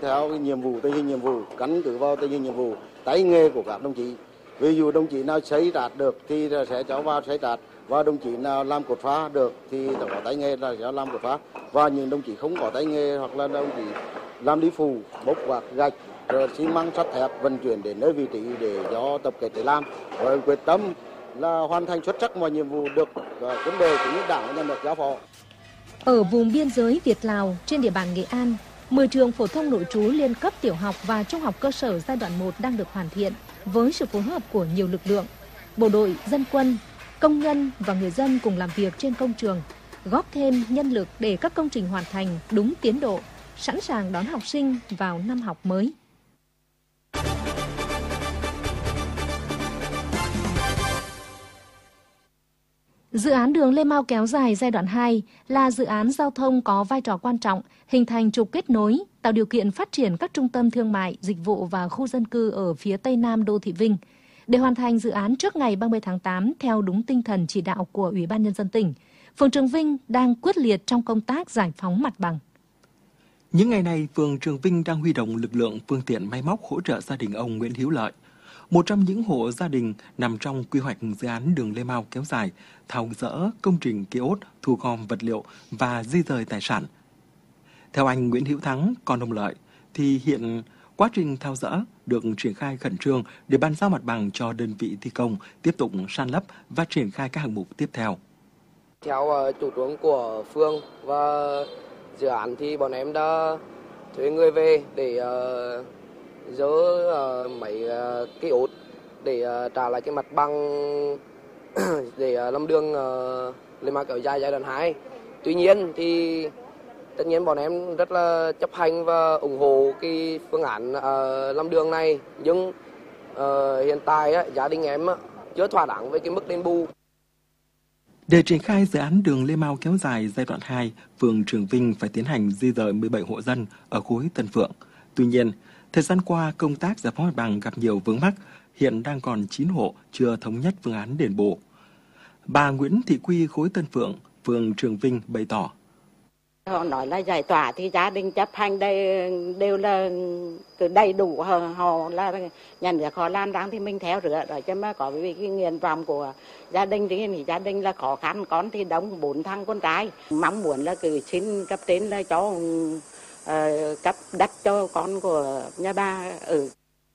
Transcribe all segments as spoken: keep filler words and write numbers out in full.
theo cái nhiệm vụ, tình hình nhiệm vụ, căn cứ vào tình hình nhiệm vụ, tay nghề của các đồng chí. Ví dụ đồng chí nào xây rạt được thì sẽ cho vào xây rạt, và đồng chí nào làm cột phá được thì có tay nghề là sẽ làm cột phá, và những đồng chí không có tay nghề hoặc là đồng chí làm lý phụ, bốc vác gạch, rồi xi măng, sắt thép vận chuyển đến nơi vị trí để cho tập kết để làm, với quyết tâm là hoàn thành xuất sắc mọi nhiệm vụ được quân đội cũng như đảng và nhà nước giao phó. Ở vùng biên giới Việt-Lào trên địa bàn Nghệ An, mười trường phổ thông nội trú liên cấp tiểu học và trung học cơ sở giai đoạn một đang được hoàn thiện với sự phối hợp của nhiều lực lượng, bộ đội, dân quân, công nhân và người dân cùng làm việc trên công trường, góp thêm nhân lực để các công trình hoàn thành đúng tiến độ, sẵn sàng đón học sinh vào năm học mới. Dự án đường Lê Mau kéo dài giai đoạn hai là dự án giao thông có vai trò quan trọng, hình thành trục kết nối, tạo điều kiện phát triển các trung tâm thương mại, dịch vụ và khu dân cư ở phía tây nam đô thị Vinh. Để hoàn thành dự án trước ngày ba mươi tháng tám theo đúng tinh thần chỉ đạo của Ủy ban Nhân dân tỉnh, phường Trường Vinh đang quyết liệt trong công tác giải phóng mặt bằng. Những ngày này, phường Trường Vinh đang huy động lực lượng, phương tiện máy móc hỗ trợ gia đình ông Nguyễn Hữu Lợi, một trong những hộ gia đình nằm trong quy hoạch dự án đường Lê Mau kéo dài, tháo dỡ công trình kiosk, thu gom vật liệu và di dời tài sản. Theo anh Nguyễn Hữu Thắng, con ông Lợi, thì hiện quá trình tháo dỡ được triển khai khẩn trương để bàn giao mặt bằng cho đơn vị thi công tiếp tục san lấp và triển khai các hạng mục tiếp theo. Theo uh, chủ trương của phường và dự án thì bọn em đã thuê người về để uh, dỡ uh, mấy uh, cái ốt để uh, trả lại cái mặt bằng để uh, làm đường uh, lên mà kéo dài giai đoạn hai. Tuy nhiên thì tất nhiên bọn em rất là chấp hành và ủng hộ cái phương án uh, làm đường này, nhưng uh, hiện tại uh, gia đình em uh, chưa thỏa đáng với cái mức đền bù. Để triển khai dự án đường Lê Mau kéo dài giai đoạn hai, phường Trường Vinh phải tiến hành di dời mười bảy hộ dân ở khối Tân Phượng. Tuy nhiên, thời gian qua công tác giải phóng mặt bằng gặp nhiều vướng mắc, hiện đang còn chín hộ chưa thống nhất phương án đền bù. Bà Nguyễn Thị Quy, khối Tân Phượng, phường Trường Vinh bày tỏ. Họ nói là giải tỏa thì gia đình chấp hành đây đều là đầy đủ, họ, họ là nhà nước họ làm rằng thì mình theo rửa rồi, chứ mà có vì cái nguyện vọng của gia đình thì gia đình là khó khăn, con thì đông bốn thằng con trai, mong muốn là cứ xin cấp trên là cho uh, cấp đất cho con của nhà bà ở.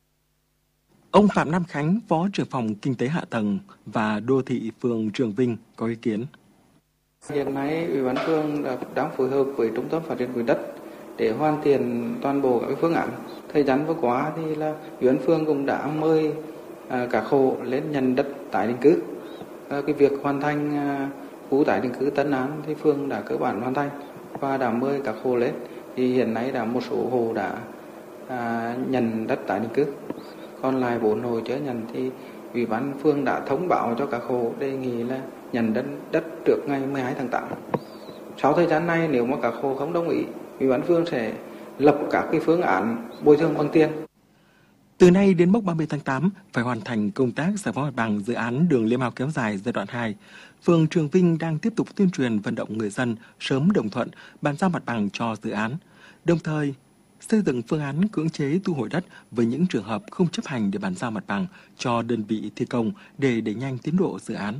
Ông Phạm Nam Khánh, Phó trưởng phòng Kinh tế Hạ tầng và Đô thị phường Trường Vinh có ý kiến. Hiện nay, Ủy ban phường đang phối hợp với Trung tâm Phát triển Quỹ đất để hoàn thiện toàn bộ các phương án. Thời gian vừa qua thì là Ủy ban phường cũng đã mời à, các hộ lên nhận đất tái định cư. À, cái việc hoàn thành à, khu tái định cư Tân An thì phường đã cơ bản hoàn thành và đã mời các hộ lên. Thì hiện nay đã một số hộ đã à, nhận đất tái định cư. Còn lại bốn hộ chưa nhận thì Ủy ban phường đã thông báo cho các hộ đề nghị là nhận đất, đất trước ngày mười hai tháng tám. Sau thời gian này, nếu mà các hộ không đồng ý, Ủy ban phường sẽ lập các cái phương án bồi thường bằng tiền. Từ nay đến mốc ba mươi tháng tám phải hoàn thành công tác giải phóng mặt bằng dự án đường Lê Mau kéo dài giai đoạn hai. Phường Trường Vinh đang tiếp tục tuyên truyền vận động người dân sớm đồng thuận bàn giao mặt bằng cho dự án, đồng thời xây dựng phương án cưỡng chế thu hồi đất với những trường hợp không chấp hành để bàn giao mặt bằng cho đơn vị thi công để đẩy nhanh tiến độ dự án.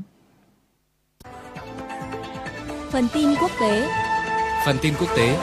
Phần tin quốc tế. Phần tin quốc tế.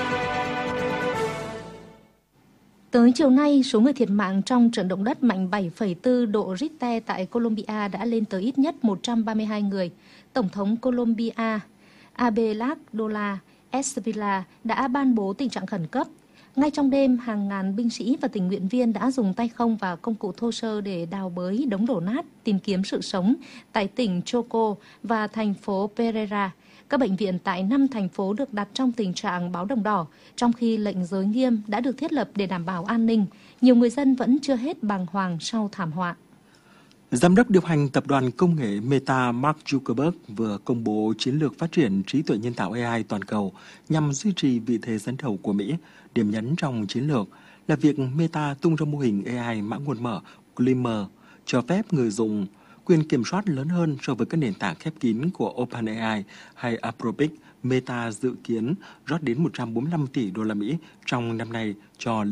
Tới chiều nay, số người thiệt mạng trong trận động đất mạnh bảy phẩy bốn độ Richter tại Colombia đã lên tới ít nhất một trăm ba mươi hai người. Tổng thống Colombia Abelardo Esvilla đã ban bố tình trạng khẩn cấp. Ngay trong đêm, hàng ngàn binh sĩ và tình nguyện viên đã dùng tay không và công cụ thô sơ để đào bới đống đổ nát, tìm kiếm sự sống tại tỉnh Choco và thành phố Pereira. Các bệnh viện tại năm thành phố được đặt trong tình trạng báo động đỏ, trong khi lệnh giới nghiêm đã được thiết lập để đảm bảo an ninh. Nhiều người dân vẫn chưa hết bàng hoàng sau thảm họa. Giám đốc điều hành tập đoàn công nghệ Meta Mark Zuckerberg vừa công bố chiến lược phát triển trí tuệ nhân tạo A I toàn cầu nhằm duy trì vị thế dẫn đầu của Mỹ. Điểm nhấn trong chiến lược là việc Meta tung ra mô hình A I mã nguồn mở Glimmer, cho phép người dùng quyền kiểm soát lớn hơn so với các nền tảng khép kín của OpenAI hay Anthropic. Meta dự kiến rót đến một trăm bốn mươi lăm tỷ đô la Mỹ trong năm nay cho